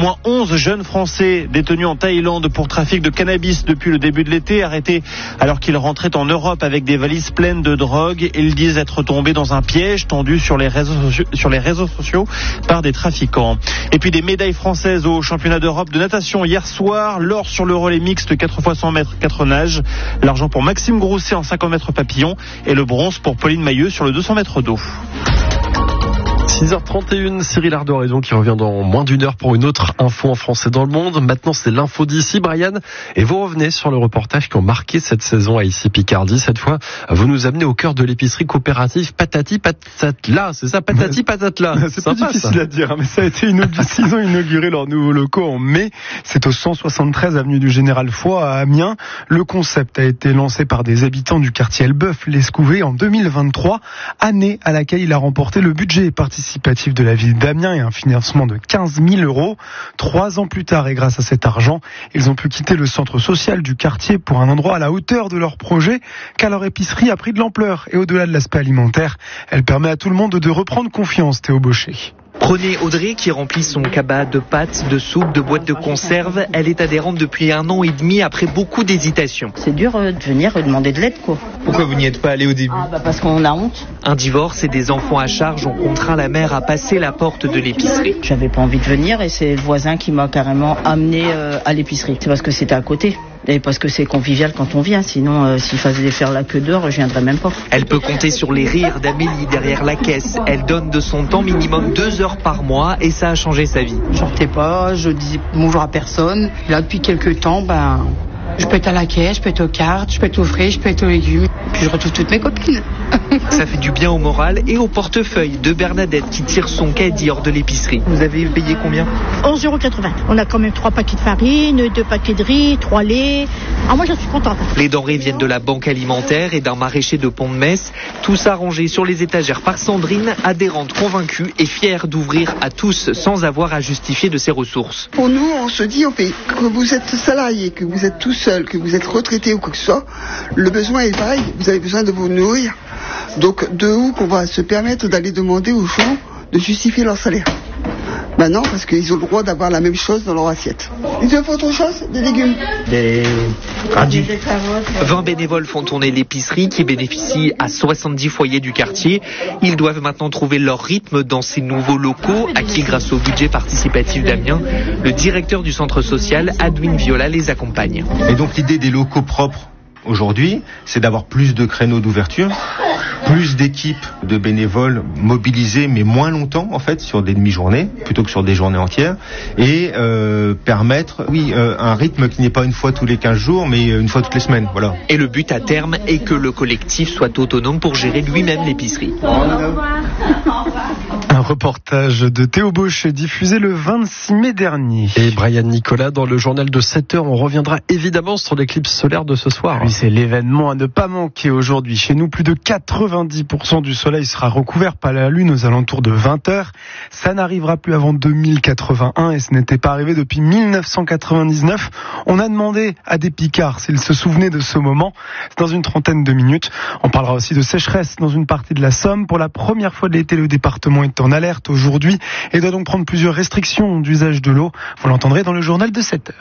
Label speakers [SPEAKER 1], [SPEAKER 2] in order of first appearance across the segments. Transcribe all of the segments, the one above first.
[SPEAKER 1] moins 11 jeunes Français détenus en Thaïlande pour trafic de cannabis depuis le début de l'été, arrêtés alors qu'ils rentraient en Europe avec des valises pleines de drogue. Ils disent être tombés dans un piège tendu sur les réseaux sociaux par des trafiquants. Et puis des médailles françaises au championnat d'Europe de natation hier soir, l'or sur le relais mixte 4x100 mètres 4 nages, l'argent pour Maxime Grousset en 50 mètres papillon et le bronze pour Pauline Mailleux sur le 200 mètres d'eau.
[SPEAKER 2] 6h31, Cyril Ardoraison qui revient dans moins d'une heure pour une autre info en français dans le monde. Maintenant, c'est l'info d'ici, Brian. Et vous revenez sur le reportage qui ont marqué cette saison à ici Picardie. Cette fois, vous nous amenez au cœur de l'épicerie coopérative Patati Patatla. C'est ça, Patati Patatla.
[SPEAKER 3] C'est pas difficile à dire, mais ça a été ils ont inauguré leurs nouveaux locaux en mai. C'est au 173 avenue du Général Foy à Amiens. Le concept a été lancé par des habitants du quartier Elbeuf-Lescouvé en 2023, année à laquelle il a remporté le budget participatif de la ville d'Amiens et un financement de 15 000 €. 3 ans plus tard, et grâce à cet argent, ils ont pu quitter le centre social du quartier pour un endroit à la hauteur de leur projet, car leur épicerie a pris de l'ampleur. Et au-delà de l'aspect alimentaire, elle permet à tout le monde de reprendre confiance, Théo Baucher.
[SPEAKER 4] Prenez Audrey qui remplit son cabas de pâtes, de soupe, de boîtes de conserve. Elle est adhérente depuis 1 an et demi après beaucoup d'hésitations.
[SPEAKER 5] C'est dur de venir demander de l'aide, quoi.
[SPEAKER 4] Pourquoi vous n'y êtes pas allé au début ?
[SPEAKER 5] Parce qu'on a honte.
[SPEAKER 4] Un divorce et des enfants à charge ont contraint la mère à passer la porte de l'épicerie.
[SPEAKER 5] J'avais pas envie de venir et c'est le voisin qui m'a carrément amené à l'épicerie. C'est parce que c'était à côté. Et parce que c'est convivial quand on vient, sinon s'il fallait faire la queue dehors, je viendrais même pas.
[SPEAKER 4] Elle peut compter sur les rires d'Amélie derrière la caisse. Elle donne de son temps minimum 2 heures par mois et ça a changé sa vie.
[SPEAKER 6] Je sortais pas, je disais bonjour à personne. Là depuis quelques temps, je peux être à la caisse, je peux être aux cartes, je peux être aux frais, je peux être aux légumes. Puis je retrouve toutes mes copines.
[SPEAKER 4] Ça fait du bien au moral et au portefeuille de Bernadette qui tire son caddie hors de l'épicerie. Vous avez payé combien ?
[SPEAKER 7] 11,80 €. On a quand même 3 paquets de farine, 2 paquets de riz, 3 laits. Ah, moi, je suis contente.
[SPEAKER 4] Les denrées viennent de la banque alimentaire et d'un maraîcher de Pont-de-Metz. Tout ça rangé sur les étagères par Sandrine, adhérente convaincue et fière d'ouvrir à tous sans avoir à justifier de ses ressources.
[SPEAKER 8] Pour nous, on se dit que vous êtes salarié, que vous êtes tout seul, que vous êtes retraité ou quoi que ce soit, le besoin est pareil, vous avez besoin de vous nourrir. Donc de où qu'on va se permettre d'aller demander aux gens de justifier leur salaire ? Non, parce qu'ils ont le droit d'avoir la même chose dans leur assiette. Ils te font autre chose ? Des légumes ?
[SPEAKER 4] Des radis. 20 bénévoles font tourner l'épicerie qui bénéficie à 70 foyers du quartier. Ils doivent maintenant trouver leur rythme dans ces nouveaux locaux, acquis grâce au budget participatif d'Amiens. Le directeur du centre social, Adwin Viola, les accompagne.
[SPEAKER 9] Et donc l'idée des locaux propres aujourd'hui, c'est d'avoir plus de créneaux d'ouverture, plus d'équipes de bénévoles mobilisées, mais moins longtemps en fait, sur des demi-journées plutôt que sur des journées entières, et permettre, un rythme qui n'est pas une fois tous les 15 jours, mais une fois toutes les semaines. Voilà.
[SPEAKER 4] Et le but à terme est que le collectif soit autonome pour gérer lui-même l'épicerie.
[SPEAKER 3] Un reportage de Théo Baucher diffusé le 26 mai dernier.
[SPEAKER 2] Et Brian Nicolas, dans le journal de 7h, on reviendra évidemment sur l'éclipse solaire de ce soir.
[SPEAKER 3] Oui, c'est l'événement à ne pas manquer aujourd'hui. Chez nous, plus de 90% du soleil sera recouvert par la lune aux alentours de 20h. Ça n'arrivera plus avant 2081 et ce n'était pas arrivé depuis 1999. On a demandé à des Picards s'ils se souvenaient de ce moment. C'est dans une trentaine de minutes. On parlera aussi de sécheresse dans une partie de la Somme. Pour la première fois de l'été, le département est en alerte aujourd'hui et doit donc prendre plusieurs restrictions d'usage de l'eau. Vous l'entendrez dans le journal de 7h.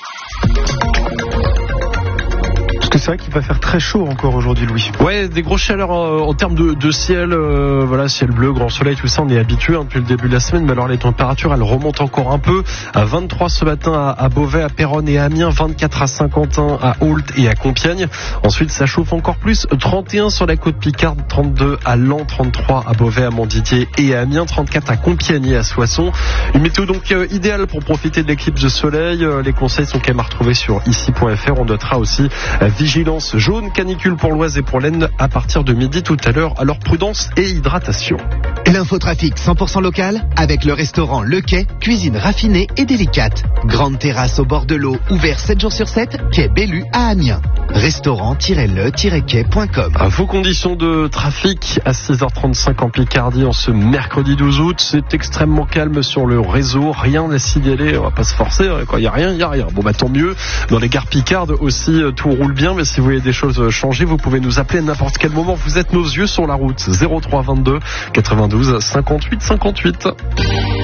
[SPEAKER 3] Parce que c'est vrai qu'il va faire très chaud encore aujourd'hui, Louis.
[SPEAKER 2] Ouais, des grosses chaleurs en termes de ciel, ciel bleu, grand soleil, tout ça, on est habitué depuis le début de la semaine. Mais alors les températures, elles remontent encore un peu. À 23 ce matin à Beauvais, à Péronne et à Amiens, 24 à Saint-Quentin, à Ault et à Compiègne. Ensuite, ça chauffe encore plus. 31 sur la côte Picarde, 32 à Laon, 33 à Beauvais, à Montdidier et à Amiens, 34 à Compiègne et à Soissons. Une météo donc idéale pour profiter de l'éclipse de soleil. Les conseils sont quand même à retrouver sur ici.fr. On notera aussi vigilance jaune, canicule pour l'Oise et pour l'Aisne à partir de midi tout à l'heure. Alors prudence et hydratation.
[SPEAKER 10] L'infotrafic 100% local avec le restaurant Le Quai, cuisine raffinée et délicate. Grande terrasse au bord de l'eau, ouvert 7 jours sur 7, quai Bellu à Amiens. Restaurant-le-quai.com.
[SPEAKER 2] Vos conditions de trafic à 6h35 en Picardie en ce mercredi 12 août. C'est extrêmement calme sur le réseau. Rien à signaler. On va pas se forcer. Quand il y a rien, il y a rien. Bon, tant mieux. Dans les gares Picardes aussi, tout roule bien. Mais si vous voyez des choses changer, vous pouvez nous appeler à n'importe quel moment. Vous êtes nos yeux sur la route. 03 22 92 58 58.